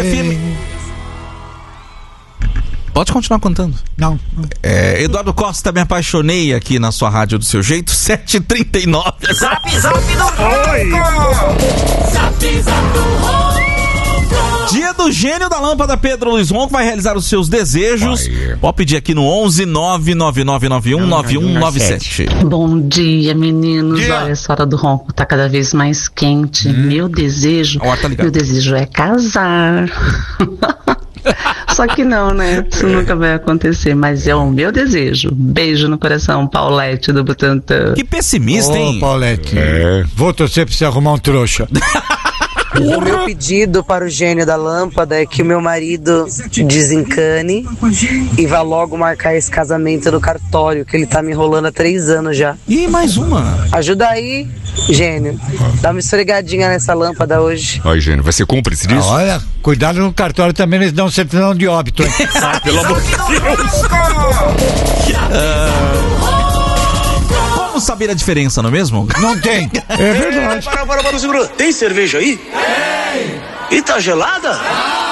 firme. Pode continuar contando. Não. Eduardo Costa, me apaixonei aqui na sua rádio do seu jeito, 7h39. Zap, zap do Ronco! Zap, zap do Ronco! Dia do gênio da lâmpada, Pedro Luiz Ronco vai realizar os seus desejos. Pode pedir aqui no 11 999919197. Bom dia, meninos. Olha, essa hora do ronco tá cada vez mais quente. Meu desejo é casar. Só que não, né? Isso nunca vai acontecer, mas é o meu desejo. Beijo no coração, Paulette do Butantã. Que pessimista, hein? Ô, Paulette. Vou torcer pra você arrumar um trouxa. O meu pedido para o gênio da lâmpada é que o meu marido desencane e vá logo marcar esse casamento no cartório, que ele tá me enrolando há 3 anos já. E mais uma. Ajuda aí, gênio. Dá uma esfregadinha nessa lâmpada hoje. Ó, gênio, vai ser cúmplice disso? Olha, cuidado no cartório também, eles dão certidão de óbito, hein? Pelo amor de Deus. Vamos saber a diferença, não é mesmo? Não tem. É verdade. Para, segura. Tem cerveja aí? Tem. E tá gelada?